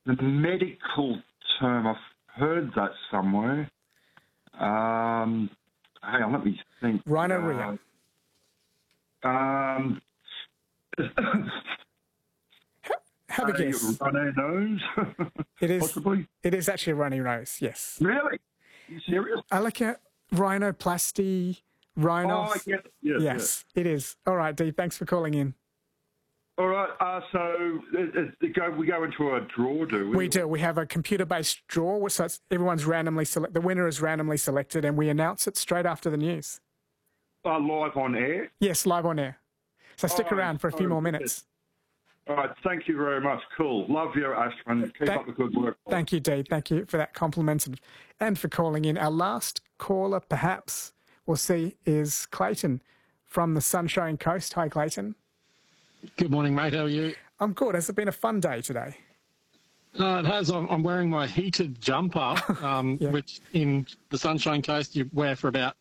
the medical term. I've heard that somewhere. Hang on, let me think. Rhinorrhea. Have a guess. Runny nose? It is. Possibly. It is actually a runny nose, yes. Really? Are you serious? I look at rhinoplasty, rhinos. Oh, yes. It is. All right, Dee, thanks for calling in. All right, so we go into a draw, do we? We do. We have a computer-based draw, so everyone's randomly selected. The winner is randomly selected, and we announce it straight after the news. Live on air? Yes, live on air. So stick around for a few more minutes. All right, thank you very much. Cool. Love you, Ashwin. Keep up the good work. Thank you, Dee. Thank you for that compliment and for calling in. Our last caller, perhaps, we'll see, is Clayton from the Sunshine Coast. Hi, Clayton. Good morning, mate. How are you? I'm good. Has it been a fun day today? It has. I'm wearing my heated jumper, which in the Sunshine Coast you wear for about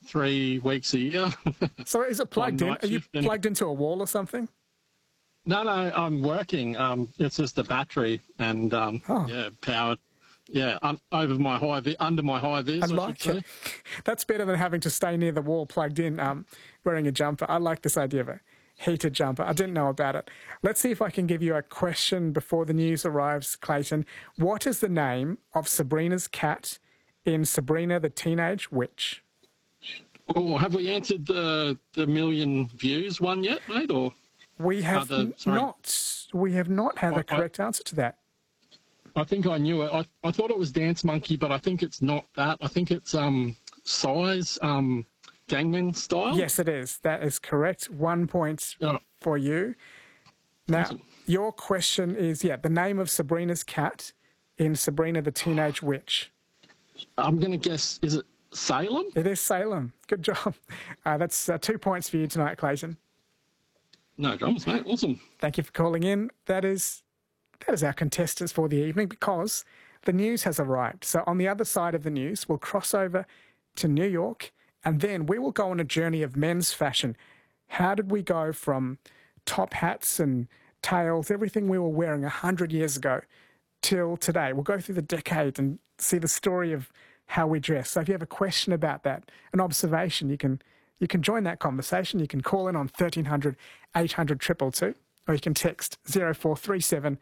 3 weeks a year. So is it plugged in? Are you plugged into a wall or something? No, I'm working. It's just a battery and powered. Yeah, under my high vis. I like it. That's better than having to stay near the wall plugged in, wearing a jumper. I like this idea of a heated jumper. I didn't know about it. Let's see if I can give you a question before the news arrives, Clayton. What is the name of Sabrina's cat in Sabrina the Teenage Witch? Oh, have we answered the million views one yet, mate? Or we have not. We have not had the correct answer to that. I think I knew it. I thought it was Dance Monkey, but I think it's not that. I think it's Size, Gangnam Style. Yes, it is. That is correct. 1 point for you. Now, your question is, the name of Sabrina's cat in Sabrina the Teenage Witch. I'm going to guess, is it Salem? It is Salem. Good job. That's 2 points for you tonight, Clayton. No dramas, mate. Awesome. Thank you for calling in. That is our contestants for the evening, because the news has arrived. So on the other side of the news, we'll cross over to New York, and then we will go on a journey of men's fashion. How did we go from top hats and tails, everything we were wearing 100 years ago, till today? We'll go through the decade and see the story of how we dress. So if you have a question about that, an observation, you can join that conversation. You can call in on 1300 800 222, or you can text 0437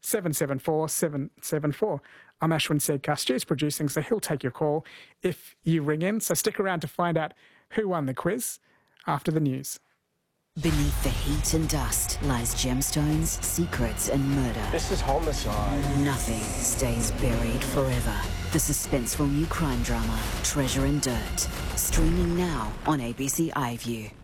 774 774. I'm Ashwin Sedkar. Stu's producing, so he'll take your call if you ring in. So stick around to find out who won the quiz after the news. Beneath the heat and dust lies gemstones, secrets and murder. This is homicide. Nothing stays buried forever. The suspenseful new crime drama, Treasure and Dirt. Streaming now on ABC iView.